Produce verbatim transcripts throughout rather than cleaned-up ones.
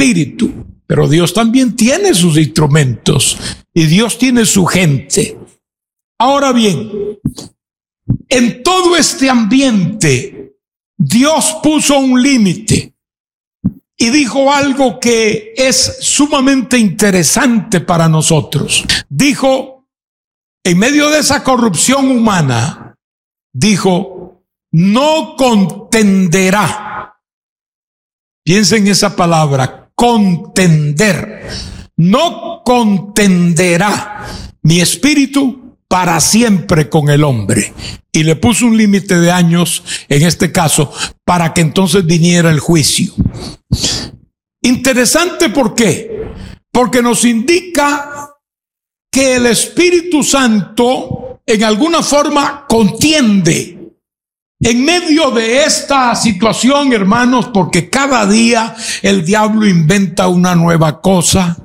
espíritu, pero Dios también tiene sus instrumentos y Dios tiene su gente. Ahora bien, en todo este ambiente, Dios puso un límite y dijo algo que es sumamente interesante para nosotros. Dijo, en medio de esa corrupción humana, dijo, no contenderá. Piensen en esa palabra, contender. No contenderá mi espíritu para siempre con el hombre. Y le puso un límite de años, en este caso, para que entonces viniera el juicio. Interesante, ¿por qué? Porque nos indica que el Espíritu Santo en alguna forma contiende en medio de esta situación, hermanos, porque cada día el diablo inventa una nueva cosa.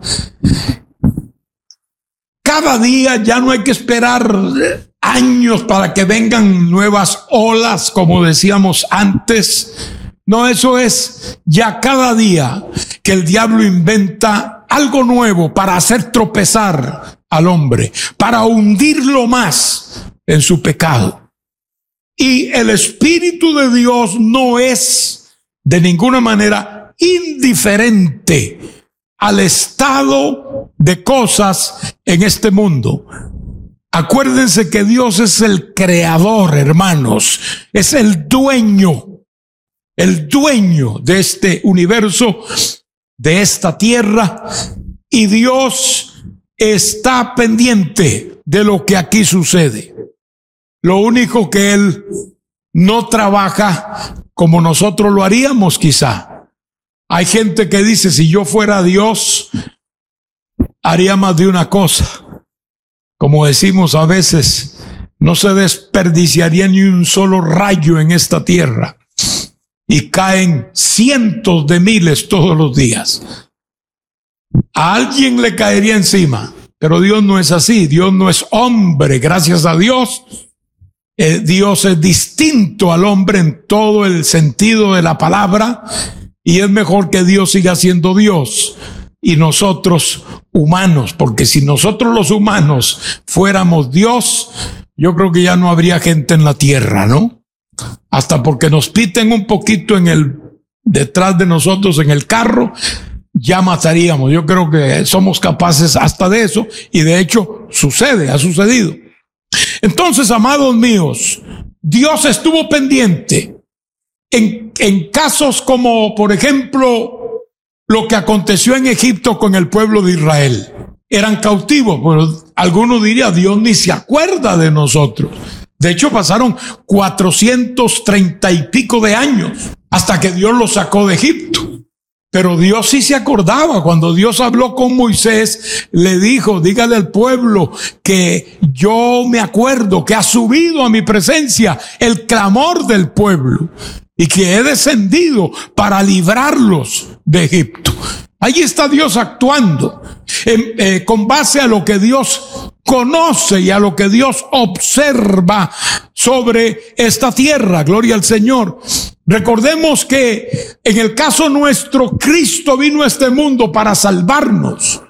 Cada día ya no hay que esperar años para que vengan nuevas olas, como decíamos antes. No, eso es ya cada día que el diablo inventa algo nuevo para hacer tropezar al hombre, para hundirlo más en su pecado. Y el Espíritu de Dios no es de ninguna manera indiferente al estado de cosas en este mundo. Acuérdense que Dios es el creador, hermanos, es el dueño, el dueño de este universo, de esta tierra, y Dios está pendiente de lo que aquí sucede. Lo único que Él no trabaja como nosotros lo haríamos quizá. Hay gente que dice, si yo fuera Dios, haría más de una cosa. Como decimos a veces, no se desperdiciaría ni un solo rayo en esta tierra. Y caen cientos de miles todos los días. A alguien le caería encima, pero Dios no es así. Dios no es hombre, gracias a Dios. Eh, Dios es distinto al hombre en todo el sentido de la palabra, y es mejor que Dios siga siendo Dios y nosotros humanos, porque si nosotros los humanos fuéramos Dios, yo creo que ya no habría gente en la tierra, ¿no? Hasta porque nos piten un poquito en el detrás de nosotros en el carro, ya mataríamos. Yo creo que somos capaces hasta de eso, y de hecho sucede, ha sucedido. Entonces, amados míos, Dios estuvo pendiente en, en casos como, por ejemplo, lo que aconteció en Egipto con el pueblo de Israel. Eran cautivos, pero algunos dirían, Dios ni se acuerda de nosotros. De hecho, pasaron cuatrocientos treinta y pico de años hasta que Dios los sacó de Egipto. Pero Dios sí se acordaba. Cuando Dios habló con Moisés, le dijo, dígale al pueblo que yo me acuerdo que ha subido a mi presencia el clamor del pueblo y que he descendido para librarlos de Egipto. Allí está Dios actuando eh, eh, con base a lo que Dios conoce y a lo que Dios observa sobre esta tierra. Gloria al Señor. Recordemos que en el caso nuestro, Cristo vino a este mundo para salvarnos.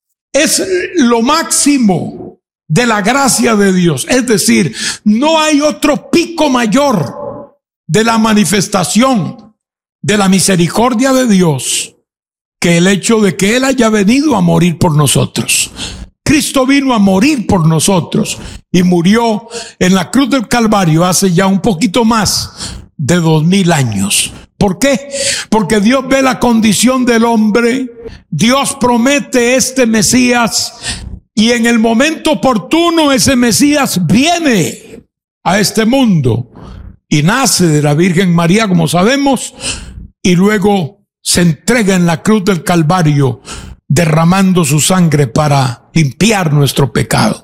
Es lo máximo de la gracia de Dios. Es decir, no hay otro pico mayor de la manifestación de la misericordia de Dios que el hecho de que Él haya venido a morir por nosotros. Cristo vino a morir por nosotros y murió en la cruz del Calvario hace ya un poquito más de dos mil años. ¿Por qué? Porque Dios ve la condición del hombre, Dios promete este Mesías, y en el momento oportuno ese Mesías viene a este mundo y nace de la Virgen María, como sabemos, y luego se entrega en la cruz del Calvario, derramando su sangre para limpiar nuestro pecado.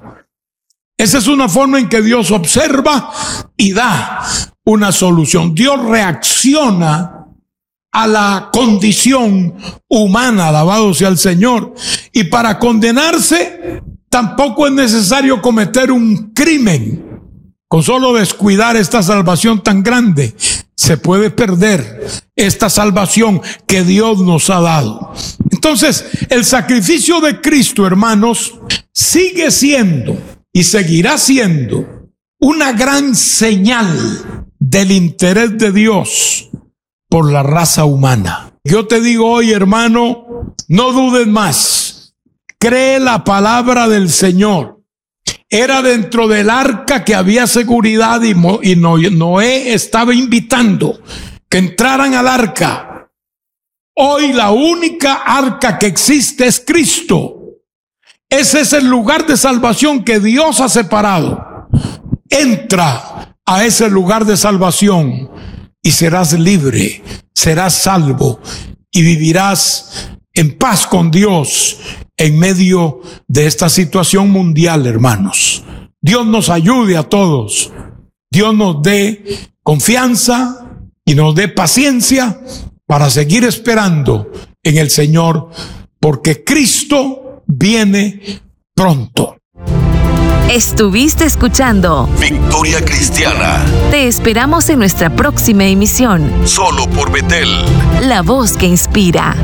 Esa es una forma en que Dios observa y da una solución. Dios reacciona a la condición humana, alabado sea el Señor. Y para condenarse tampoco es necesario cometer un crimen. Con solo descuidar esta salvación tan grande, se puede perder esta salvación que Dios nos ha dado. Entonces, el sacrificio de Cristo, hermanos, sigue siendo y seguirá siendo una gran señal del interés de Dios por la raza humana. Yo te digo hoy, hermano, no dudes más. Cree la palabra del Señor. Era dentro del arca que había seguridad y, Mo, y Noé estaba invitando que entraran al arca. Hoy la única arca que existe es Cristo. Ese es el lugar de salvación que Dios ha separado. Entra a ese lugar de salvación y serás libre, serás salvo y vivirás en paz con Dios en medio de esta situación mundial, hermanos. Dios nos ayude a todos. Dios nos dé confianza y nos dé paciencia para seguir esperando en el Señor, porque Cristo viene pronto. Estuviste escuchando Victoria Cristiana. Te esperamos en nuestra próxima emisión. Solo por Betel. La voz que inspira.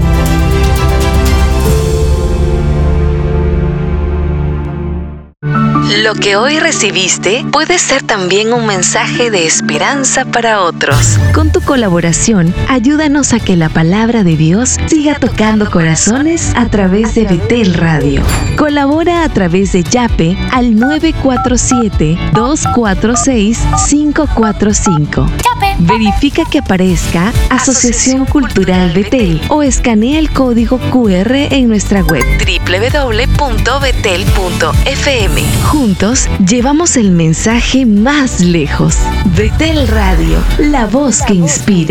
Lo que hoy recibiste puede ser también un mensaje de esperanza para otros. Con tu colaboración, ayúdanos a que la palabra de Dios siga tocando corazones a través de Betel Radio. Colabora a través de Yape al nueve cuatro siete, dos cuatro seis, cinco cuatro cinco. Verifica que aparezca Asociación Cultural Betel o escanea el código cu erre en nuestra web doble u doble u doble u punto betel punto efe eme. Juntos llevamos el mensaje más lejos. Betel Radio, la voz que inspira.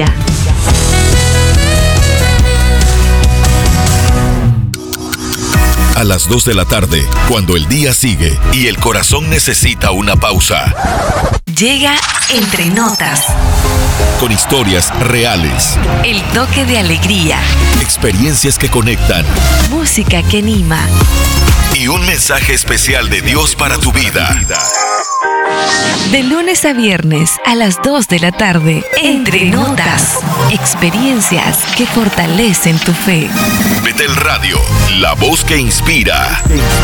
A las dos de la tarde, cuando el día sigue y el corazón necesita una pausa. Llega Entre Notas. Con historias reales. El toque de alegría. Experiencias que conectan. Música que anima. Y un mensaje especial de Dios para tu vida. De lunes a viernes a las dos de la tarde. Entre Notas. Experiencias que fortalecen tu fe. Betel Radio, la voz que inspira.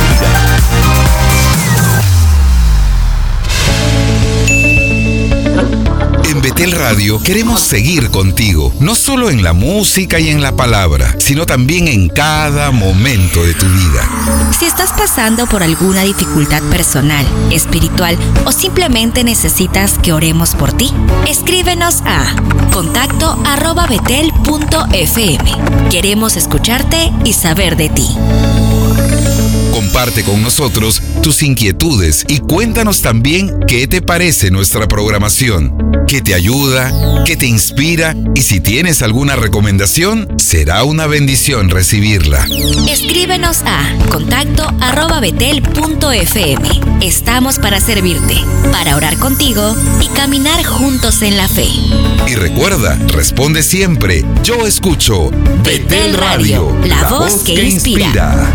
En Betel Radio queremos seguir contigo, no solo en la música y en la palabra, sino también en cada momento de tu vida. Si estás pasando por alguna dificultad personal, espiritual o simplemente necesitas que oremos por ti, escríbenos a contacto arroba betel punto efe eme. Queremos escucharte y saber de ti. Comparte con nosotros tus inquietudes y cuéntanos también qué te parece nuestra programación, qué te ayuda, qué te inspira, y si tienes alguna recomendación, será una bendición recibirla. Escríbenos a contacto arroba betel punto efe eme. Estamos para servirte, para orar contigo y caminar juntos en la fe. Y recuerda, responde siempre: yo escucho Betel Radio, la voz que inspira.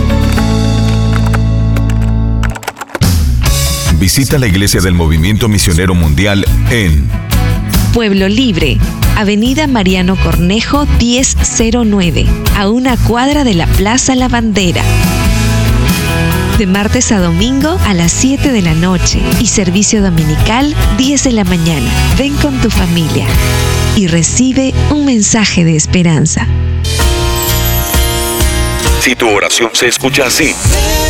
Visita la Iglesia del Movimiento Misionero Mundial en Pueblo Libre, Avenida Mariano Cornejo diez cero nueve, a una cuadra de la Plaza La Bandera. De martes a domingo a las siete de la noche y servicio dominical diez de la mañana. Ven con tu familia y recibe un mensaje de esperanza. Si tu oración se escucha así: